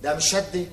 ده مش شدي.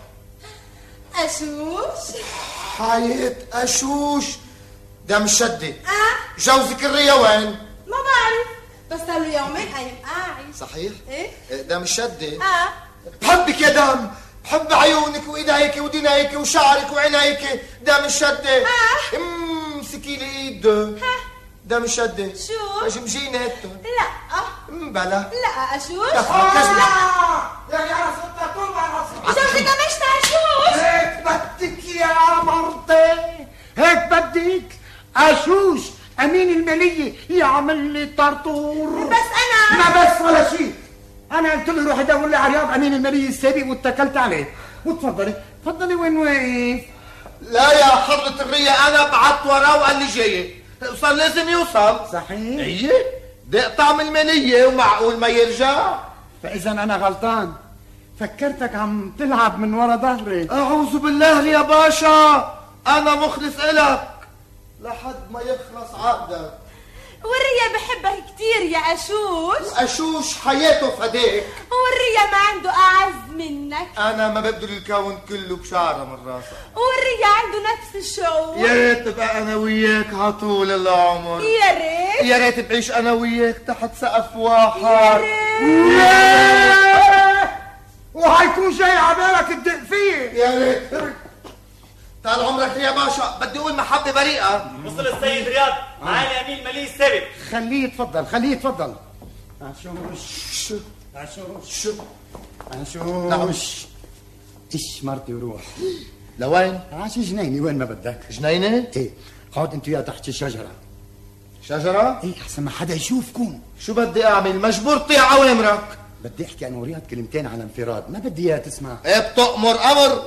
أشوش حياة أشوش، ده مش شدي. جوزك الريا وين؟ ما بعرف، بس صار له يومين قايم قاعد. صحيح؟ ايه ده مش شدي. بحبك يا دم، بحب عيونك وايديك ودنيك وشعرك وعينيك، ده مش شدي. امسكي لي ايده، ده مش شدي. شو؟ جمجينة. لا بلا لا أشوش. لا يعني أنا صرت طول ما جوزك مش أشوش. هيك بدك يا مرتي، هيك بدك. أشوش أمين المالية يعمل لي طرطور. بس أنا ما بس ولا شيء. أنا قلت له روح أدور لي على رياض أمين المالية السابق واتكلت عليه. وتفضلي تفضلي. وين واقف؟ لا يا حضرة الريا، أنا بعت وراه وقال لي جاي. وصل لازم يوصل. صحيح. ايه ده طعم المنية ومعقول ما يرجع. فإذا أنا غلطان، فكرتك عم تلعب من ورا ظهري. أعوذ بالله يا باشا، أنا مخلص إلك لحد ما يخلص عقدك. والريا بحبك كتير يا أشوش. أشوش حياته فديك. والريا ما عنده أعز منك. أنا ما ببدل الكون كله بشعرة من راسك. والريا عنده نفس الشعور. يا ريت تبقى أنا وياك عطول العمر. يا ريت يا ريت بعيش أنا وياك تحت سقف واحد. يا ريت. وهيكون جاي عبالك الدق فيه. يا ريت. طال عمرك يا باشا، بدي اقول محبه بريئه. وصل السيد رياض معالي امين الماليه السابق. خليه يتفضل خليه يتفضل. عشوش عشوش عشوش. ايش مرتي وروح. لوين؟ عاش جنيني وين ما بدك. جنينه؟ ايه اقعد انت وياه تحت الشجره. شجره؟ ايه احسن ما حدا يشوفكم. شو بدي اعمل؟ مجبور طيع اوامرك. بدي احكي انا ورياض كلمتين على انفراد، ما بدي اياها تسمع. ايه بتأمر امر.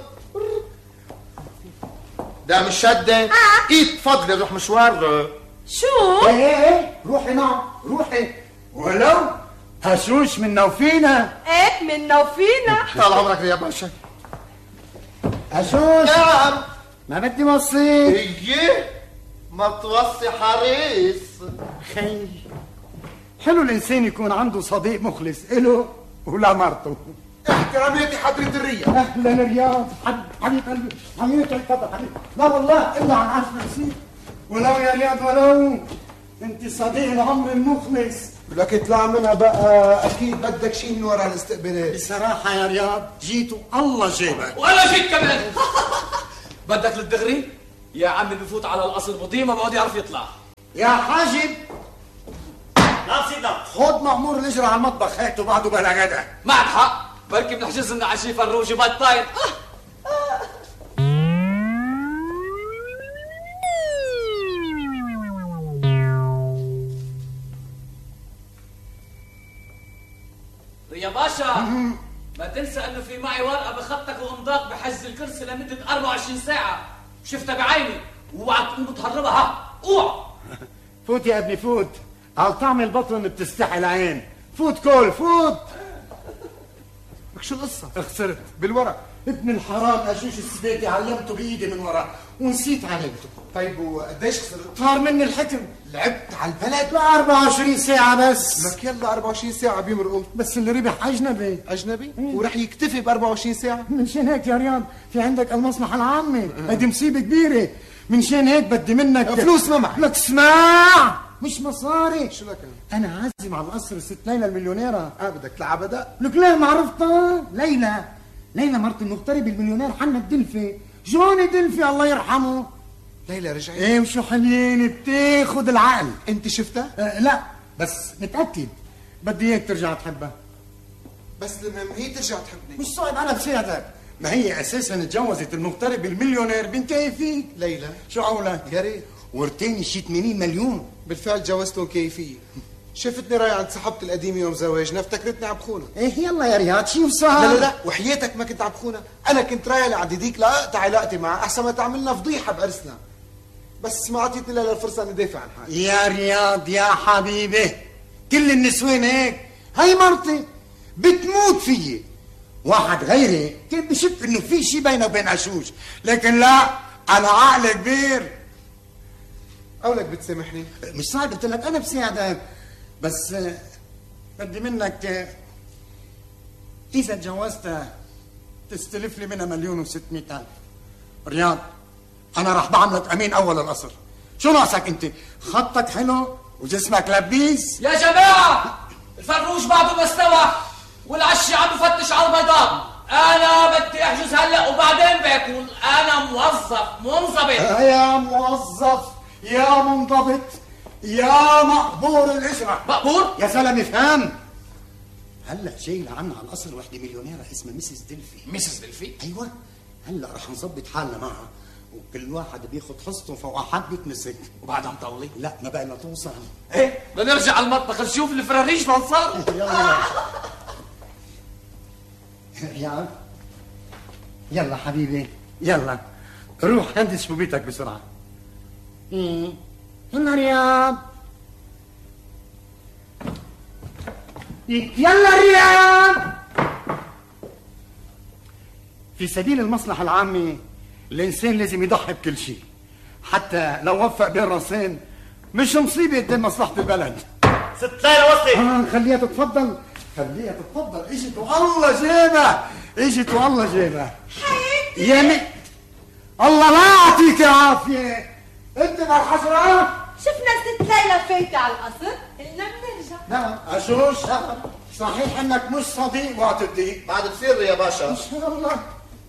ده مش شدة. ايه تفضلي روح مشوار. شو؟ ايه روحي معه روحي، ولو هشوش منا وفينا. ايه منا وفينا. طال عمرك يا باشا. هشوش. نعم. ما بدي وصي. ايه ما توصي حريص. خي حلو الانسان يكون عنده صديق مخلص إله ولا مرته. احتراماتي حضرة الريا. اهلا رياض حبيب قلبي. حياتي تفضل حبيبي. لا والله الا عن 10 سنين. ولو يا رياض ولو انت صديق العمر المخلص. لك اطلع منها بقى، اكيد بدك شيء من ورا الاستقبالات. بصراحه يا رياض جيتوا الله جيبك. ولا شيء كمان. بدك للدغري يا عمي بفوت على القصر بضيع ما بقعد يعرف يطلع. يا حاجب. نعم سيدنا. خد مأمور الاجرة على المطبخ هاته بعده بلا غدا. معك حق، بركي بنحجز لنا عشي فروجي بطاين. يا باشا ما تنسى انه في معي ورقه بخطك وامضاك بحجز الكرسي لمده 24 ساعه، شفتها بعيني واوعى تكون بتهربها. ها اوعى. فوت يا ابني فوت، على طعم البطن بتستحي العين. فوت كل فوت. شو القصة؟ خسرت بالورق. ابن الحرام أشوش السبيتي علمته بإيدي من ورا ونسيت علمته. طيب وقديش خسرت؟ طار مني الحكم. لعبت على البلد؟ لا 24 ساعة بس. لك يلا 24 ساعة بيمرقوا. بس اللي ربح أجنبي. أجنبي؟ ورح يكتفي ب 24 ساعة؟ من شان هيك يا رياض في عندك المصلحة العامة، هيدي مصيبة كبيرة. من شان هيك بدي منك فلوس ما معي. لك اسمع، مش مصاري. شو لك أنا عازم على القصر الست ليلى المليونيرة. بدك تلعب أداء؟ لك لا ما عرفتها. ليلى مرت المغترب المليونير حنا الدلفي، جوني دلفي الله يرحمه. ليلى رجعت؟ ايه وشو حليين بتاخد العقل. انت شفتها؟ لا بس متأكد بدي اياك ترجع تحبها. بس لما هي ترجع تحبني مش صعب انا بساعدك. ما هي اساسا اتجوزت المغترب المليونير بنتي فيك. ليلى شو عولك؟ يا ريت. ورتيني شي 80 مليون. بالفعل جوزتهم كيفية. شفتني رايح عند صاحبتي القديمة يوم زواجنا، افتكرتني عم بخونها. ايه يلا يا رياض شي وصار؟ لا وحياتك ما كنت عم بخونها، انا كنت رايح لعند ديك لاقطع علاقتي معها احسن ما تعملنا فضيحة بعرسنا. بس ما اعطيتني لها الفرصة اني دافع عن حالي. يا رياض يا حبيبي كل النسوان هيك. هي مرتي بتموت فيي. واحد غيري كان بشك انه في شي بينه وبين عشوش، لكن لا انا عقل كبير. قولك بتسامحني؟ مش صعب قلت لك انا بساعدك، بس بدي منك اذا تجوزتها تستلف لي منها 1,600,000. رياض انا راح بعملك امين اول القصر. شو ناقصك انت؟ خطك حلو وجسمك لبيس. يا جماعة الفروش بعده ما استوى والعشي عم بفتش على البيضاء. انا بدي احجز هلا وبعدين بكون انا موظف منضبط. يا موظف يا منضبط يا مقبور الاجره. مقبور؟ يا زلمه فهم. هلا جاي لعنا على القصر وحده مليونيره اسمها مسز دلفي. مسز دلفي؟ ايوه. هلا رح نظبط حالنا معها وكل واحد بياخد حصته فوق حد يتمسك. وبعدها مطولي؟ لا ما بقى لنا توصل. ايه بدنا نرجع على المطبخ نشوف الفراريش شلون صار. يلا يلا يلا حبيبي يلا روح هندس في بيتك بسرعه. يلا رياض يلا رياض. في سبيل المصلحة العامة الإنسان لازم يضحي بكل شيء، حتى لو وفق بين راسين مش مصيبة قدام مصلحة البلد. ست ليلى وصلت. خليها تتفضل خليها تتفضل. اجت والله جيبها اجت والله جيبها. حياتي يا الله لا يعطيك العافية. انت مع الحشرات. شفنا ست ليلى فايتة على القصر قلنا بنرجع. نعم أشوش صحيح انك مش صديق وقت الضيق. بعد بصير يا باشا. ان شاء الله